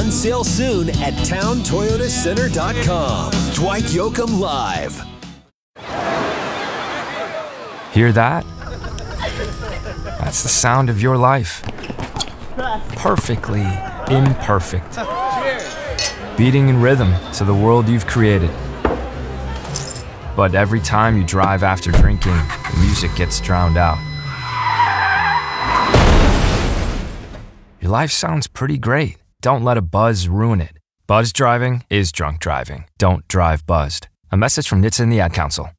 On sale soon at towntoyotacenter.com. Dwight Yoakam Live. Hear that? That's the sound of your life. Perfectly imperfect. Beating in rhythm to the world you've created. But every time you drive after drinking, the music gets drowned out. Your life sounds pretty great. Don't let a buzz ruin it. Buzz driving is drunk driving. Don't drive buzzed. A message from NHTSA and the Ad Council.